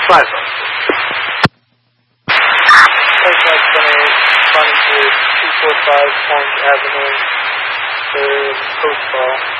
Plaza. Place 28, running to 245 Orange Avenue, the post call.